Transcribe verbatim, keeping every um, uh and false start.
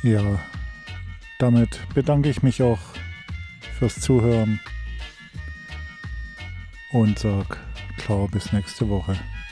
Ja, damit bedanke ich mich auch fürs Zuhören und sag ciao bis nächste Woche.